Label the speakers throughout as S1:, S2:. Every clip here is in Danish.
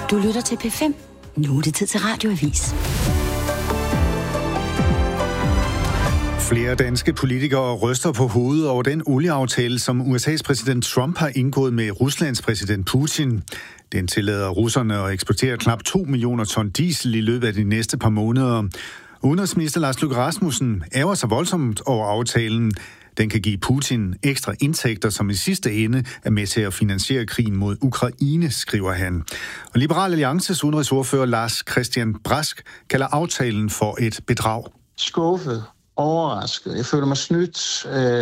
S1: Du lytter til P5. Nu er det tid til Radioavis.
S2: Flere danske politikere ryster på hovedet over den olieaftale, som USA's præsident Trump har indgået med Ruslands præsident Putin. Den tillader russerne at eksportere knap 2 millioner ton diesel i løbet af de næste par måneder. Udenrigsminister Lars Løkke Rasmussen ærger sig voldsomt over aftalen. Den kan give Putin ekstra indtægter, som i sidste ende er med til at finansiere krigen mod Ukraine, skriver han. Og Liberal Alliances udenrigsordfører Lars Christian Brask kalder aftalen for et bedrag.
S3: Skuffet. Overrasket. Jeg føler mig snydt.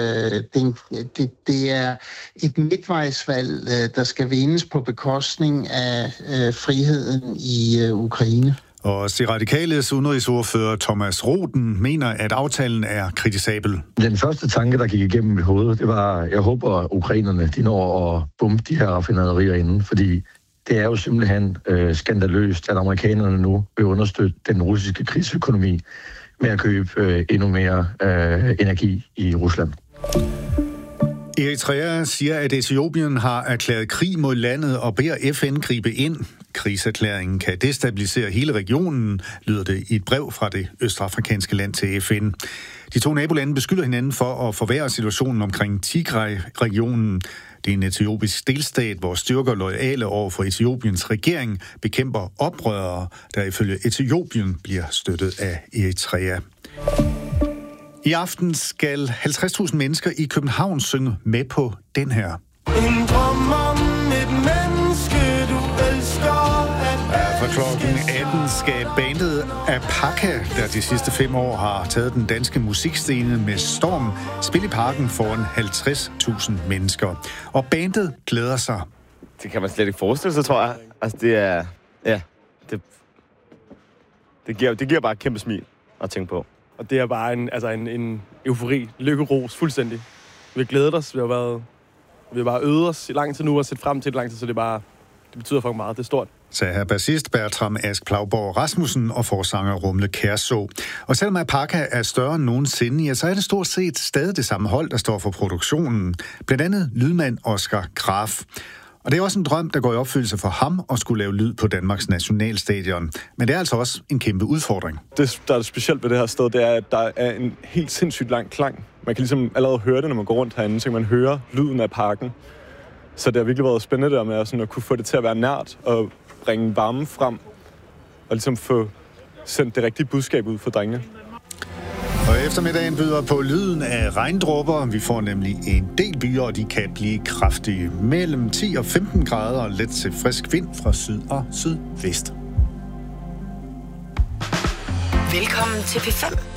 S3: Det er et midtvejsvalg, der skal vindes på bekostning af friheden i Ukraine.
S2: Og De Radikales udenrigsordfører Thomas Roden mener, at aftalen er kritisabel.
S4: Den første tanke, der gik igennem mit hoved, det var, jeg håber, at ukrainerne de når at bombe de her raffinaderier inden, fordi det er jo simpelthen skandaløst, at amerikanerne nu vil understøtte den russiske krigsøkonomi med at købe endnu mere energi i Rusland.
S2: Eritrea siger, at Etiopien har erklæret krig mod landet og beder FN gribe ind. Krigserklæringen kan destabilisere hele regionen, lyder det i et brev fra det østafrikanske land til FN. De to nabolande beskylder hinanden for at forværre situationen omkring Tigray-regionen. Det er en etiopisk delstat, hvor styrker loyale over for Etiopiens regering bekæmper oprørere, der ifølge Etiopien bliver støttet af Eritrea. I aften skal 50.000 mennesker i København synge med på den her.
S5: En drøm om et menneske, du elsker at
S2: Fra klokken 18 skal bandet Apaka, der de sidste 5 år har taget den danske musikscene med storm, spille i parken foran 50.000 mennesker. Og bandet glæder sig.
S6: Det kan man slet ikke forestille sig, tror jeg. Altså, det er... Ja, det giver bare et kæmpe smil at tænke på.
S7: Og det er bare en eufori, lykkeros, fuldstændig. Vi har glædet os, vi har bare øvet os i lang tid nu og set frem til det lang tid, så det betyder for meget, det er stort.
S2: Sagde her bassist Bertram Ask Plauborg Rasmussen og forsanger Rumle Kærså. Og selvom Apaka er større end nogensinde, ja, så er det stort set stadig det samme hold, der står for produktionen. Blandt andet lydmand Oscar Graf. Og det er også en drøm, der går i opfyldelse for ham at skulle lave lyd på Danmarks nationalstadion. Men det er altså også en kæmpe udfordring.
S7: Det, der er det specielt ved det her sted, det er, at der er en helt sindssygt lang klang. Man kan ligesom allerede høre det, når man går rundt herinde, så kan man høre lyden af parken. Så det har virkelig været spændende der med at kunne få det til at være nært og bringe varme frem og ligesom få sendt det rigtige budskab ud for drengene.
S2: Og eftermiddagen byder på lyden af regndråber. Vi får nemlig en del byer, og de kan blive kraftige. Mellem 10 og 15 grader og let til frisk vind fra syd og sydvest.
S1: Velkommen til P5.